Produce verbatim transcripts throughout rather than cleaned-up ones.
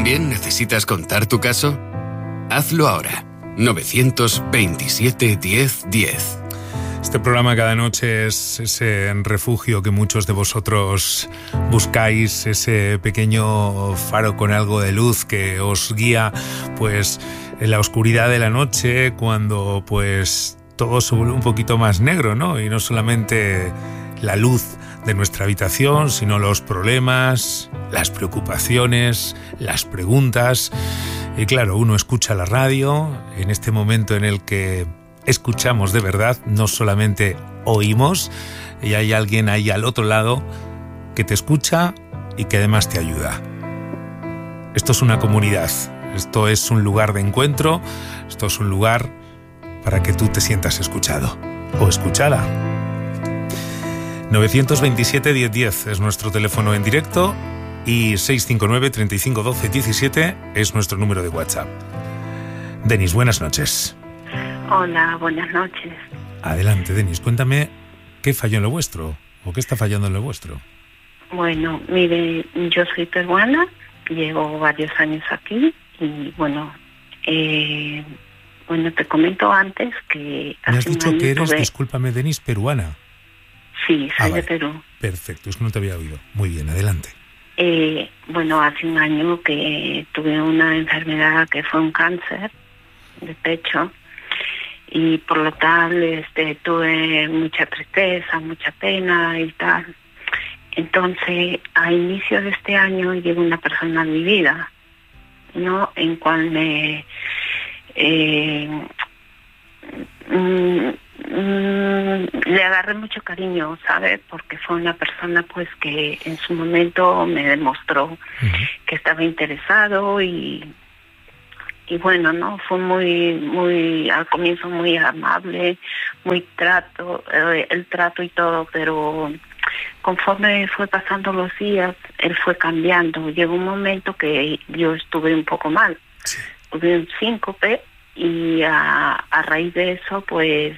también necesitas contar tu caso? Hazlo ahora. novecientos veintisiete diez diez. Este programa cada noche es ese refugio que muchos de vosotros buscáis, ese pequeño faro con algo de luz que os guía pues en la oscuridad de la noche, cuando pues todo se vuelve un poquito más negro, ¿no? Y no solamente la luz de nuestra habitación, sino los problemas, las preocupaciones, las preguntas. Y claro, uno escucha la radio en este momento en el que escuchamos de verdad, no solamente oímos, y hay alguien ahí al otro lado que te escucha y que además te ayuda. Esto es una comunidad, esto es un lugar de encuentro, esto es un lugar para que tú te sientas escuchado o escuchada. novecientos veintisiete diez diez es nuestro teléfono en directo y seiscientos cincuenta y nueve, treinta y cinco, doce, diecisiete es nuestro número de WhatsApp. Denis, buenas noches. Hola, buenas noches. Adelante, Denis, cuéntame qué falló en lo vuestro o qué está fallando en lo vuestro. Bueno, mire, yo soy peruana, llevo varios años aquí y bueno, eh, bueno, te comento antes que... Me has dicho que eres, tuve... discúlpame, Denis, peruana. Sí, soy ah, vale. de Perú. Perfecto, es que no te había oído. Muy bien, adelante. Eh, bueno, hace un año que tuve una enfermedad que fue un cáncer de pecho y por lo tal este, tuve mucha tristeza, mucha pena y tal. Entonces, a inicio de este año llegó una persona a mi vida, ¿no? En cual me... Eh, mm, mm, le agarré mucho cariño, ¿sabes? Porque fue una persona pues que en su momento me demostró uh-huh. que estaba interesado y y bueno, no fue muy muy al comienzo muy amable, muy trato, eh, el trato y todo, pero conforme fue pasando los días, él fue cambiando. Llegó un momento que yo estuve un poco mal, sí. Tuve un síncope y a, a raíz de eso, pues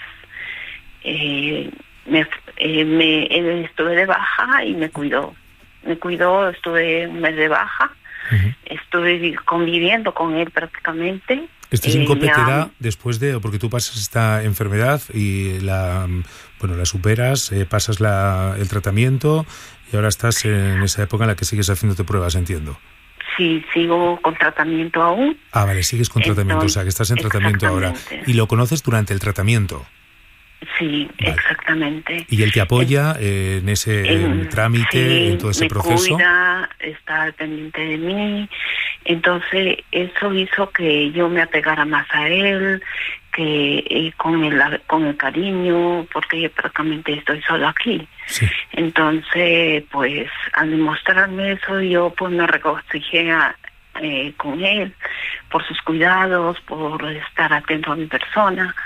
eh, me, eh, me eh, estuve de baja y me cuidó. Me cuidó, estuve un mes de baja. Uh-huh. Estuve conviviendo con él prácticamente. Este síncope eh, te da después de, porque tú pasas esta enfermedad y la, bueno, la superas, eh, pasas la, el tratamiento y ahora estás en esa época en la que sigues haciéndote pruebas, entiendo. Sí, sigo con tratamiento aún. Ah, vale, sigues con tratamiento, Entonces, o sea, que estás en tratamiento ahora. ¿Y lo conoces durante el tratamiento? Sí, vale. Exactamente. ¿Y él te apoya eh, en ese en, trámite, sí, en todo ese me proceso? Cuida, está al pendiente de mí. Entonces, eso hizo que yo me apegara más a él, que eh, con el con el cariño, porque yo prácticamente estoy solo aquí. Sí. Entonces, pues, al demostrarme eso, yo pues me regocijé a, eh, con él, por sus cuidados, por estar atento a mi persona.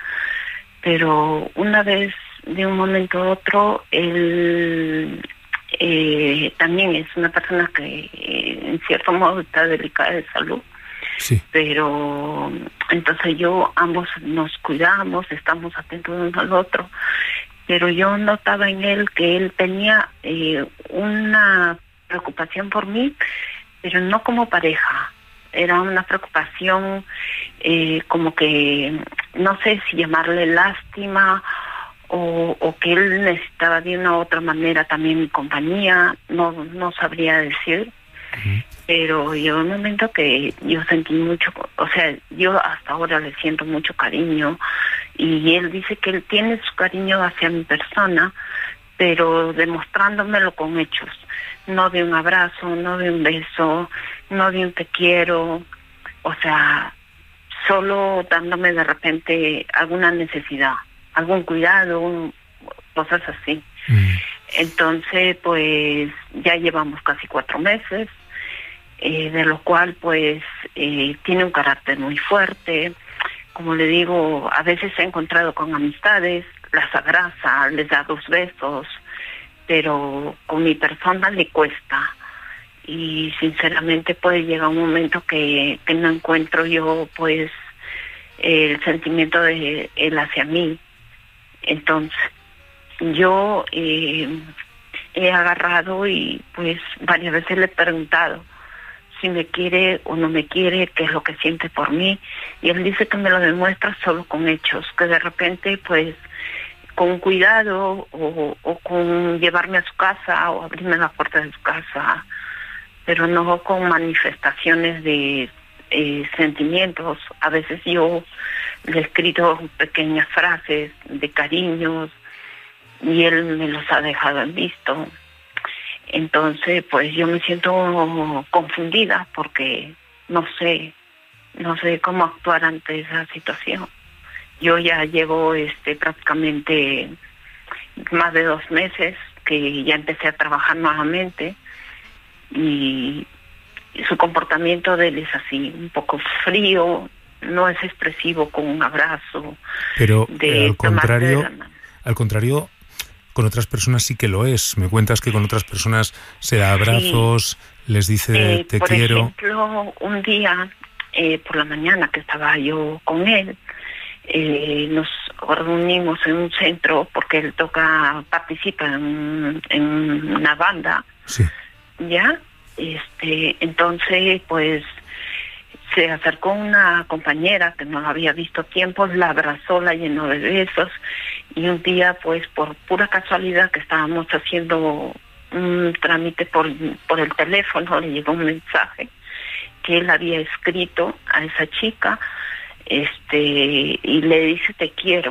Pero una vez, de un momento a otro, él eh, también es una persona que eh, en cierto modo está delicada de salud. Sí. Pero entonces yo, ambos nos cuidamos, estamos atentos uno al otro. Pero yo notaba en él que él tenía eh, una preocupación por mí, pero no como pareja. Era una preocupación eh, como que, no sé si llamarle lástima o, o que él necesitaba de una u otra manera también mi compañía, no no sabría decir. Uh-huh. Pero llegó un momento que yo sentí mucho, o sea, yo hasta ahora le siento mucho cariño y él dice que él tiene su cariño hacia mi persona, pero demostrándomelo con hechos. No de un abrazo, no de un beso, no de un te quiero, o sea, solo dándome de repente alguna necesidad, algún cuidado, un, cosas así. Mm. Entonces, pues, ya llevamos casi cuatro meses, eh, de lo cual, pues, eh, tiene un carácter muy fuerte. Como le digo, a veces he encontrado con amistades, las abraza, les da dos besos, pero con mi persona le cuesta y sinceramente puede llegar un momento que, que no encuentro yo pues el sentimiento de él hacia mí. Entonces yo eh, he agarrado y pues varias veces le he preguntado si me quiere o no me quiere, qué es lo que siente por mí. Y él dice que me lo demuestra solo con hechos, que de repente, pues, con cuidado o, o con llevarme a su casa o abrirme la puerta de su casa, pero no con manifestaciones de eh, sentimientos. A veces yo le he escrito pequeñas frases de cariños y él me los ha dejado en visto. Entonces, pues yo me siento confundida porque no sé, no sé cómo actuar ante esa situación. Yo ya llevo este prácticamente más de dos meses que ya empecé a trabajar nuevamente y su comportamiento de él es así, un poco frío, no es expresivo con un abrazo. Pero de al contrario, al contrario, con otras personas sí que lo es. Me cuentas que con otras personas se da abrazos, sí. les dice eh, te por quiero. Por ejemplo, un día eh, por la mañana que estaba yo con él, eh, nos reunimos en un centro porque él toca, participa en, en una banda. Sí. Ya, este, entonces pues se acercó una compañera que no la había visto tiempo, la abrazó, la llenó de besos, y un día pues por pura casualidad que estábamos haciendo un trámite por, por el teléfono, le llegó un mensaje que él había escrito a esa chica, este, y le dice te quiero.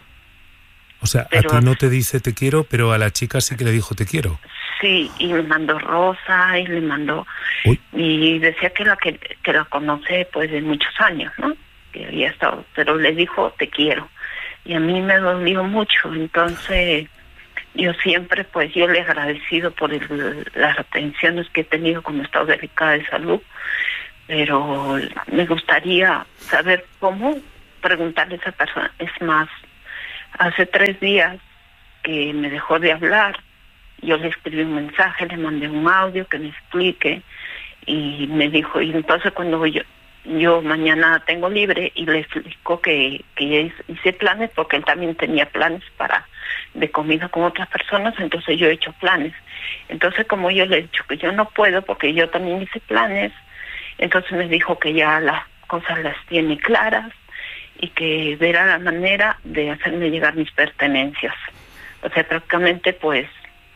O sea, pero, a ti no te dice te quiero, pero a la chica sí que le dijo te quiero. Sí, y le mandó rosa, y le mandó... Uy. Y decía que la que, que la conoce pues de muchos años, ¿no? Que había estado, pero le dijo te quiero. Y a mí me dolió mucho, entonces yo siempre, pues yo le he agradecido por el, las atenciones que he tenido cuando he estado delicada de salud, pero me gustaría saber cómo preguntarle a esa persona. Es más, hace tres días que me dejó de hablar, yo le escribí un mensaje, le mandé un audio que me explique, y me dijo, y entonces cuando yo yo mañana tengo libre, y le explicó que, que hice planes, porque él también tenía planes para de comida con otras personas, entonces yo he hecho planes. Entonces como yo le he dicho que yo no puedo, porque yo también hice planes, entonces me dijo que ya las cosas las tiene claras, y que verá la manera de hacerme llegar mis pertenencias. O sea, prácticamente pues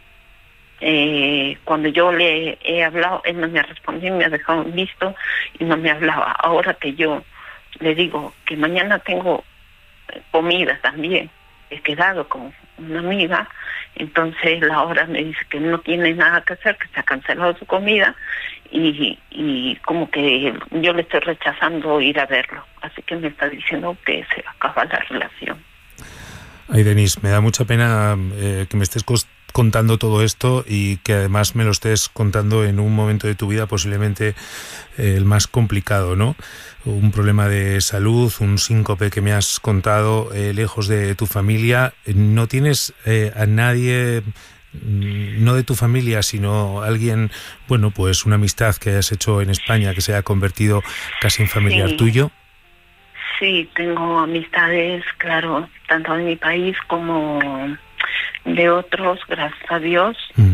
Eh, cuando yo le he hablado, él no me ha respondido, me ha dejado en visto y no me hablaba. Ahora que yo le digo que mañana tengo comida también, he quedado con una amiga, entonces la hora me dice que no tiene nada que hacer, que se ha cancelado su comida, y, y como que yo le estoy rechazando ir a verlo, así que me está diciendo que se acaba la relación. Ay, Denise, me da mucha pena eh, que me estés cost- contando todo esto, y que además me lo estés contando en un momento de tu vida posiblemente eh, el más complicado, ¿no? Un problema de salud, un síncope que me has contado, eh, lejos de tu familia. No tienes eh, a nadie, no de tu familia, sino alguien, bueno, pues una amistad que hayas hecho en España que se haya convertido casi en familiar sí. tuyo. Sí, tengo amistades, claro, tanto en mi país como de otros, gracias a Dios. Mm.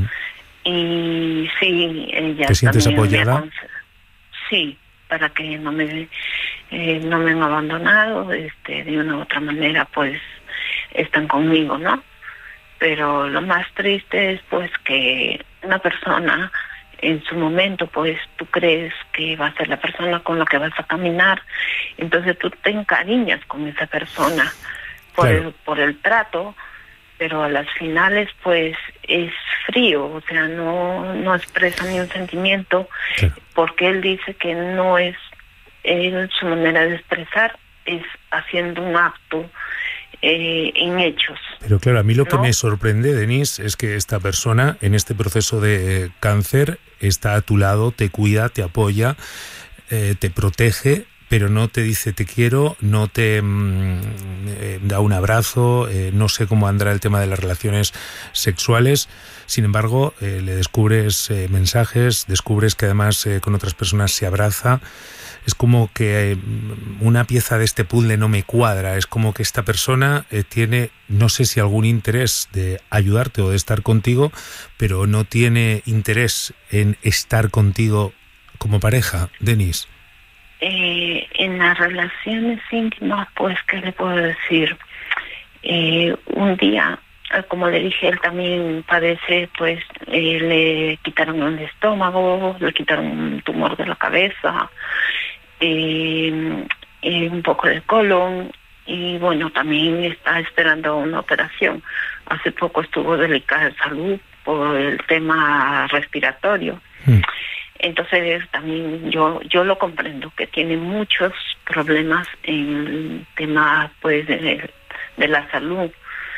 Y sí, ella ¿te sientes apoyada? Me sí, para que no me eh, no me han abandonado, este, de una u otra manera, pues están conmigo, ¿no? Pero lo más triste es pues que una persona en su momento, pues tú crees que va a ser la persona con la que vas a caminar, entonces tú te encariñas con esa persona por, claro. el, por el trato, pero a las finales pues es frío, o sea, no no expresa ni un sentimiento, claro. Porque él dice que no es, él, su manera de expresar es haciendo un acto eh, en hechos. Pero claro, a mí lo ¿no? que me sorprende, Denise, es que esta persona en este proceso de cáncer está a tu lado, te cuida, te apoya, eh, te protege, pero no te dice te quiero, no te mm, eh, da un abrazo, eh, no sé cómo andará el tema de las relaciones sexuales. Sin embargo, eh, le descubres eh, mensajes, descubres que además eh, con otras personas se abraza. Es como que eh, una pieza de este puzzle no me cuadra, es como que esta persona eh, tiene, no sé si algún interés de ayudarte o de estar contigo, pero no tiene interés en estar contigo como pareja, Denise? Eh, en las relaciones íntimas, pues, ¿qué le puedo decir? Eh, un día, como le dije, él también padece, pues, eh, le quitaron el estómago, le quitaron un tumor de la cabeza, eh, eh, un poco de colon, y bueno, también está esperando una operación. Hace poco estuvo delicada de salud por el tema respiratorio. Mm. Entonces también yo yo lo comprendo, que tiene muchos problemas en el tema, pues, de, de la salud,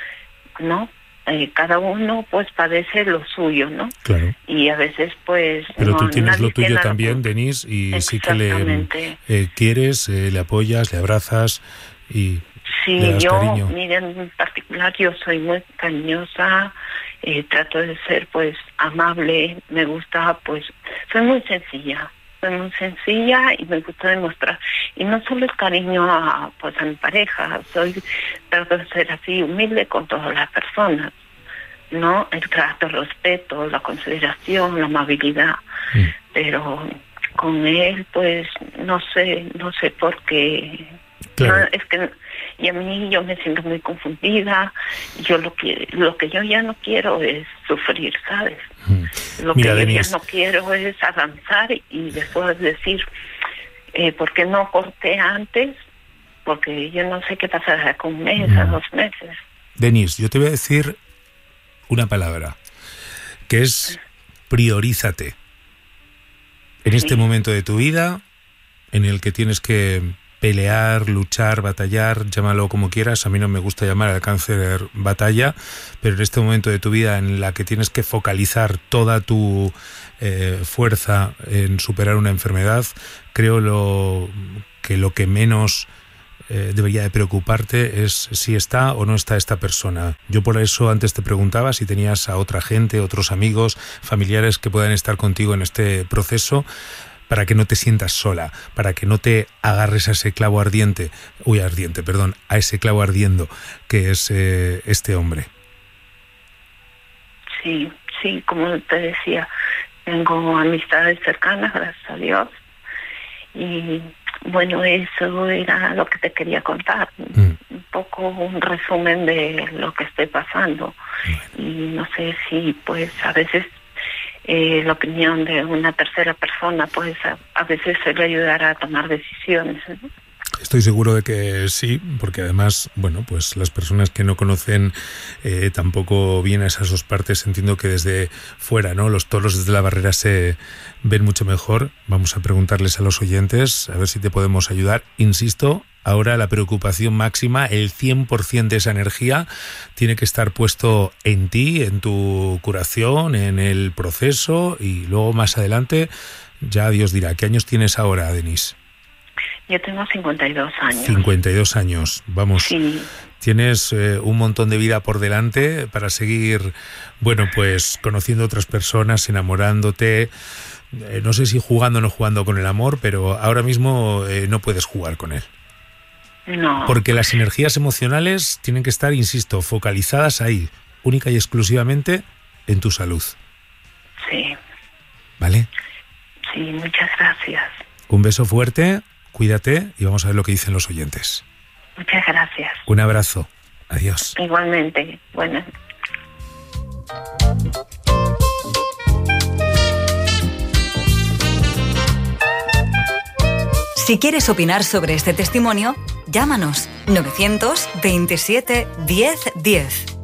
¿no? Eh, cada uno, pues, padece lo suyo, ¿no? Claro. Y a veces, pues... Pero no, tú tienes lo tuyo también, lo... Denise, y sí que le eh, quieres, eh, le apoyas, le abrazas y sí, le das yo, cariño. Miren, en particular, yo soy muy cariñosa. Eh, trato de ser, pues, amable, me gusta, pues, soy muy sencilla, soy muy sencilla y me gusta demostrar, y no solo el cariño a, pues, a mi pareja, soy, trato de ser así humilde con todas las personas, ¿no? El trato, el respeto, la consideración, la amabilidad, mm. pero con él, pues, no sé, no sé por qué... Claro. No, es que y a mí yo me siento muy confundida. Yo lo que lo que yo ya no quiero es sufrir, ¿sabes? Mm. Lo Mira, que Denise, yo ya no quiero es avanzar y después decir eh, ¿por qué no corté antes? Porque yo no sé qué pasará con un mes, mm. a dos meses. Denise, yo te voy a decir una palabra que es priorízate. En sí. este momento de tu vida en el que tienes que pelear, luchar, batallar, llámalo como quieras. A mí no me gusta llamar al cáncer batalla, pero en este momento de tu vida en la que tienes que focalizar toda tu eh, fuerza en superar una enfermedad, creo lo, que lo que menos eh, debería de preocuparte es si está o no está esta persona. Yo por eso antes te preguntaba si tenías a otra gente, otros amigos, familiares que puedan estar contigo en este proceso, para que no te sientas sola, para que no te agarres a ese clavo ardiente, uy, ardiente, perdón, a ese clavo ardiendo que es eh, este hombre. Sí, sí, como te decía, tengo amistades cercanas, gracias a Dios, y bueno, eso era lo que te quería contar, mm. un poco un resumen de lo que estoy pasando, mm. y no sé si pues a veces Eh, la opinión de una tercera persona, pues a, a veces se le ayudará a tomar decisiones, ¿no? Estoy seguro de que sí, porque además, bueno, pues las personas que no conocen eh, tampoco bien a esas dos partes, entiendo que desde fuera, ¿no? Los toros desde la barrera se ven mucho mejor. Vamos a preguntarles a los oyentes, a ver si te podemos ayudar. Insisto, ahora la preocupación máxima, el cien por ciento de esa energía tiene que estar puesto en ti, en tu curación, en el proceso, y luego más adelante ya Dios dirá. ¿Qué años tienes ahora, Denise? Yo tengo cincuenta y dos años. cincuenta y dos años, vamos. Sí. Tienes eh, un montón de vida por delante para seguir, bueno, pues conociendo otras personas, enamorándote. Eh, no sé si jugando o no jugando con el amor, pero ahora mismo eh, no puedes jugar con él. No. Porque las energías emocionales tienen que estar, insisto, focalizadas ahí, única y exclusivamente en tu salud. Sí. ¿Vale? Sí, muchas gracias. Un beso fuerte. Cuídate y vamos a ver lo que dicen los oyentes. Muchas gracias. Un abrazo. Adiós. Igualmente. Bueno. Si quieres opinar sobre este testimonio, llámanos novecientos veintisiete diez diez.